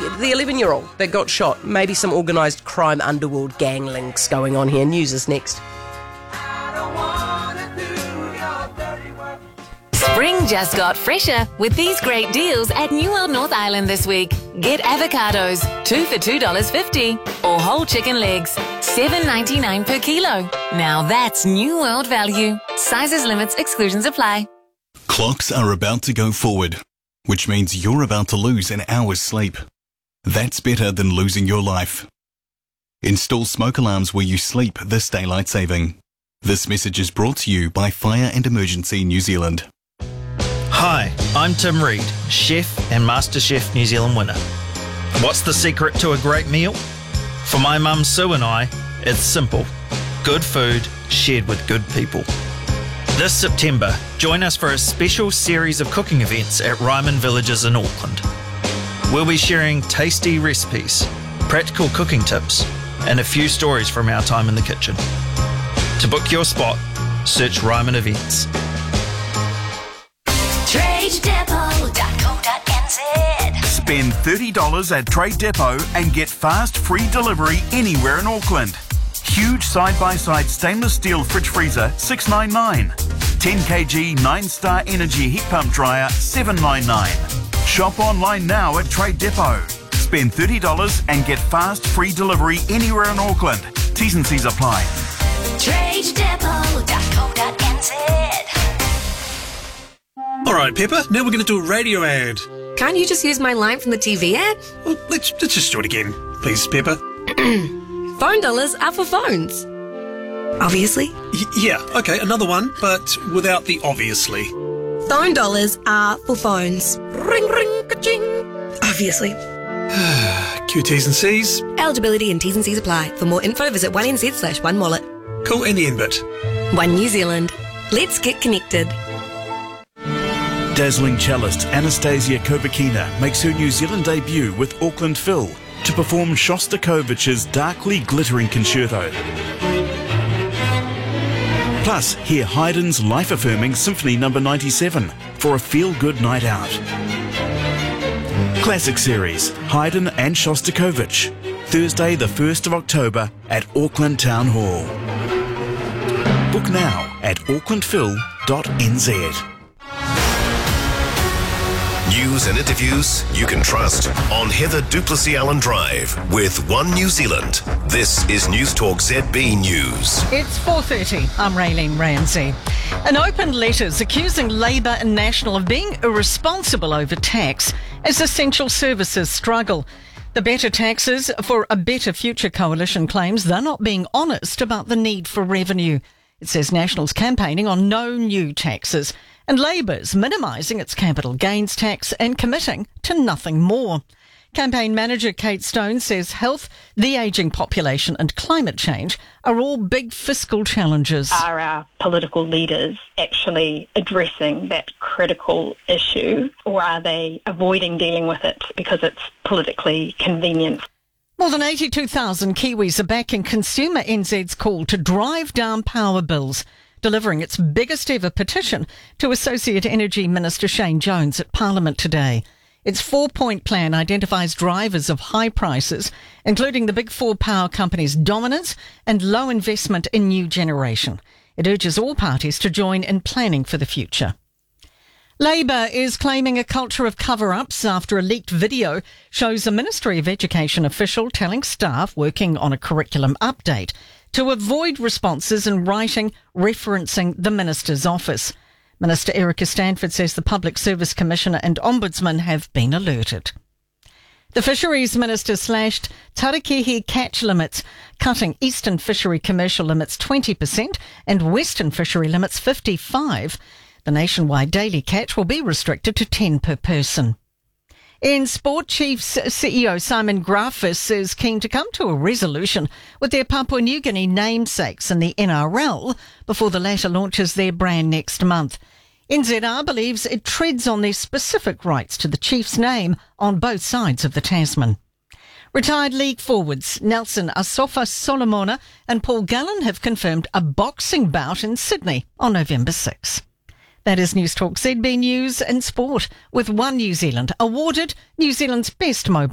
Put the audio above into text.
the 11-year-old that got shot. Maybe some organised crime underworld gang links going on here. News is next. Spring just got fresher with these great deals at New World North Island this week. Get avocados, 2 for $2.50, or whole chicken legs, $7.99 per kilo. Now that's New World value. Sizes, limits, exclusions apply. Clocks are about to go forward, which means you're about to lose an hour's sleep. That's better than losing your life. Install smoke alarms where you sleep this daylight saving. This message is brought to you by Fire and Emergency New Zealand. Hi, I'm Tim Reid, chef and MasterChef New Zealand winner. What's the secret to a great meal? For my mum Sue and I, it's simple. Good food shared with good people. This September, join us for a special series of cooking events at Ryman Villages in Auckland. We'll be sharing tasty recipes, practical cooking tips, and a few stories from our time in the kitchen. To book your spot, search Ryman Events. TradeDepot.co.nz. Spend $30 at Trade Depot and get fast free delivery anywhere in Auckland. Huge side-by-side stainless steel fridge freezer, $6.99. 10 kg 9-star energy heat pump dryer, $7.99. Shop online now at Trade Depot. Spend $30 and get fast free delivery anywhere in Auckland. T's and C's apply. TradeDepot.co.nz. All right, Pepper, now we're going to do a radio ad. Can't you just use my line from the TV ad? Well, let's just do it again, please, Pepper. Phone dollars are for phones. Obviously. Yeah, okay, another one, but without the obviously. Phone dollars are for phones. Ring, ring, ka-ching. Obviously. QTs and Cs. Eligibility and T's and C's apply. For more info, visit 1NZ/1wallet. Cool, and the end bit. One New Zealand. Let's get connected. Dazzling cellist Anastasia Kovakina makes her New Zealand debut with Auckland Phil to perform Shostakovich's darkly glittering concerto. Plus, hear Haydn's life-affirming Symphony No. 97 for a feel-good night out. Classic Series, Haydn and Shostakovich, Thursday the 1st of October at Auckland Town Hall. Book now at aucklandphil.nz. News and interviews you can trust on Heather Duplessis Allen Drive with One New Zealand. This is News Talk ZB News. It's 4:30. I'm Raylene Ramsey. An open letters accusing Labour and National of being irresponsible over tax as essential services struggle. The Better Taxes for a Better Future coalition claims they're not being honest about the need for revenue. It says National's campaigning on no new taxes and Labour's minimising its capital gains tax and committing to nothing more. Campaign manager Kate Stone says health, the ageing population and climate change are all big fiscal challenges. Are our political leaders actually addressing that critical issue, or are they avoiding dealing with it because it's politically convenient? More than 82,000 Kiwis are backing Consumer NZ's call to drive down power bills, delivering its biggest ever petition to Associate Energy Minister Shane Jones at Parliament today. Its 4-point plan identifies drivers of high prices, including the big four power companies' dominance and low investment in new generation. It urges all parties to join in planning for the future. Labour is claiming a culture of cover-ups after a leaked video shows a Ministry of Education official telling staff working on a curriculum update to avoid responses in writing referencing the Minister's office. Minister Erica Stanford says the Public Service Commissioner and Ombudsman have been alerted. The Fisheries Minister slashed Tarakihi catch limits, cutting Eastern Fishery commercial limits 20% and Western Fishery limits 55%. The nationwide daily catch will be restricted to 10 per person. In Sport, Chiefs CEO Simon Grafis is keen to come to a resolution with their Papua New Guinea namesakes in the NRL before the latter launches their brand next month. NZR believes it treads on their specific rights to the Chiefs' name on both sides of the Tasman. Retired league forwards Nelson Asofa Solomona and Paul Gallen have confirmed a boxing bout in Sydney on November 6. That is News Talk ZB News and Sport with One New Zealand, awarded New Zealand's best mobile